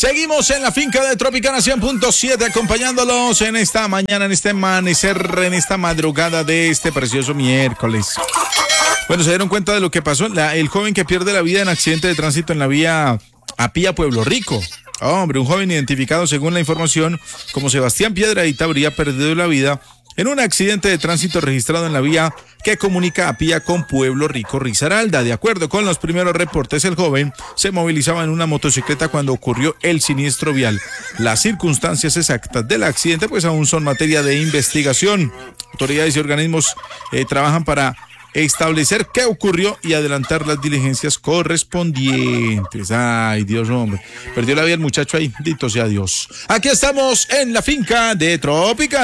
Seguimos en la finca de Tropicana 100.7, acompañándolos en esta mañana, en este amanecer, en esta madrugada de este precioso miércoles. Bueno, ¿se dieron cuenta de lo que pasó? El joven que pierde la vida en accidente de tránsito en la vía Apía, Pueblo Rico. Hombre, un joven identificado según la información como Sebastián Piedradita habría perdido la vida en un accidente de tránsito registrado en la vía que comunica Apía con Pueblo Rico, Risaralda. De acuerdo con los primeros reportes, el joven se movilizaba en una motocicleta cuando ocurrió el siniestro vial. Las circunstancias exactas del accidente pues aún son materia de investigación. Autoridades y organismos trabajan para establecer qué ocurrió y adelantar las diligencias correspondientes. Ay, Dios, hombre. Perdió la vida el muchacho ahí. Bendito sea Dios. Aquí estamos en la finca de Tropicana.